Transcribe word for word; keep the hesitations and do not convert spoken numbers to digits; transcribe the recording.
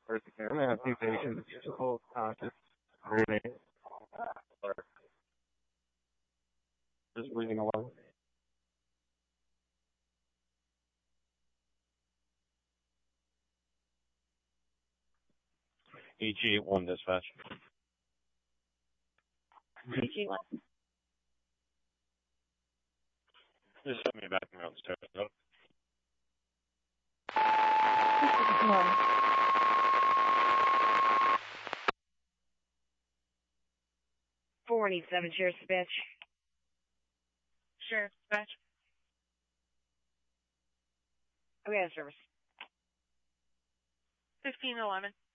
I'm gonna have two patients full conscious, really, or just breathing alone. E G eight one dispatch. E G one. Just send me back from upstairs. Nope. four eighty-seven, Sheriff's Dispatch. Sheriff's Dispatch. Okay, service. fifteen eleven.